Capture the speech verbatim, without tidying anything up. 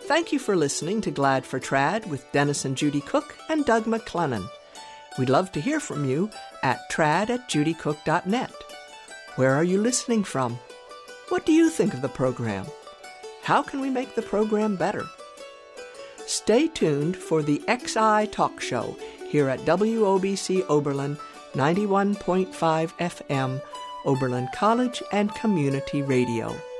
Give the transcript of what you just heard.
Thank you for listening to Glad for Trad with Dennis and Judy Cook and Doug McClennan. We'd love to hear from you at trad at judy cook dot net. Where are you listening from? What do you think of the program? How can we make the program better? Stay tuned for the X I Talk Show here at W O B C Oberlin ninety-one point five F M, Oberlin College and Community Radio.